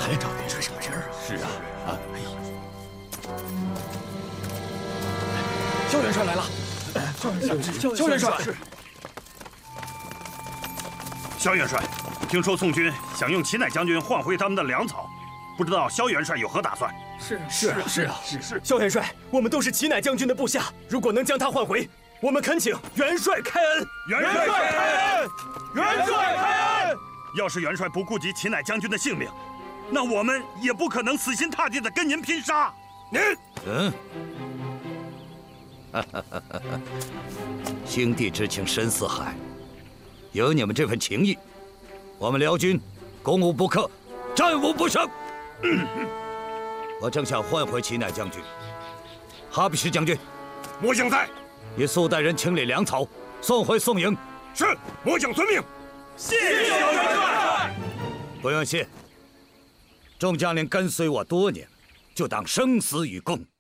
哎，到底是什么事儿啊？ 是啊， 哎呀，萧元帅来了！萧元帅， 萧元帅，听说宋军想用齐乃将军换回他们的粮草，不知道萧元帅有何打算？ 是啊！萧元帅，我们都是齐乃将军的部下，如果能将他换回，我们恳请元帅开恩！ 元帅开恩！元帅开恩！要是元帅不顾及齐乃将军的性命，那我们也不可能死心塌地的跟您拼杀。您， 兄弟之情深似海，有你们这份情谊，我们辽军攻无不克，战无不胜。我正想换回齐乃将军，哈比什将军， 末将在。 以速带人清理粮草，送回宋营。 是，末将遵命。谢萧元帅。 不用谢，众将领跟随我多年，就当生死与共。